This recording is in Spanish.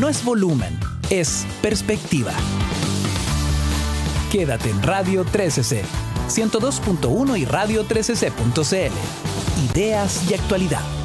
no es volumen, es perspectiva. Quédate en Radio 13C, 102.1 y radio13c.cl. Ideas y actualidad.